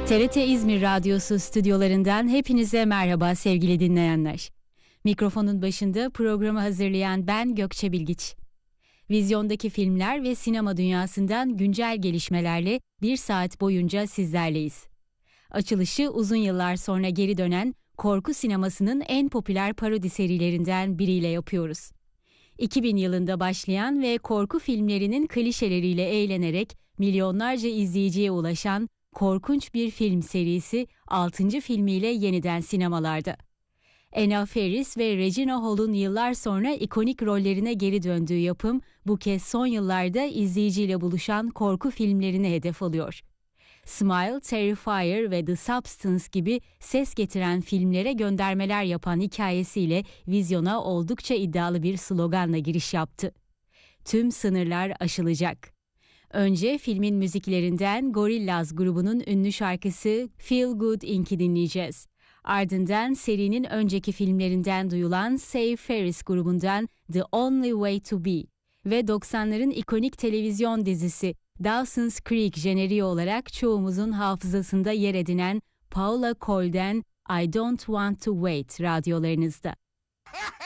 TRT İzmir Radyosu stüdyolarından hepinize merhaba sevgili dinleyenler. Mikrofonun başında programı hazırlayan ben Gökçe Bilgiç. Vizyondaki filmler ve sinema dünyasından güncel gelişmelerle bir saat boyunca sizlerleyiz. Açılışı uzun yıllar sonra geri dönen korku sinemasının en popüler parodi serilerinden biriyle yapıyoruz. 2000 yılında başlayan ve korku filmlerinin klişeleriyle eğlenerek milyonlarca izleyiciye ulaşan korkunç bir film serisi 6. filmiyle yeniden sinemalarda. Anna Faris ve Regina Hall'un yıllar sonra ikonik rollerine geri döndüğü yapım bu kez son yıllarda izleyiciyle buluşan korku filmlerine hedef alıyor. Smile, Terrifier ve The Substance gibi ses getiren filmlere göndermeler yapan hikayesiyle vizyona oldukça iddialı bir sloganla giriş yaptı. Tüm sınırlar aşılacak. Önce filmin müziklerinden Gorillaz grubunun ünlü şarkısı Feel Good Inc.'i dinleyeceğiz. Ardından serinin önceki filmlerinden duyulan Save Ferris grubundan The Only Way to Be ve 90'ların ikonik televizyon dizisi Dawson's Creek jeneriği olarak çoğumuzun hafızasında yer edinen Paula Cole'den I Don't Want to Wait radyolarınızda.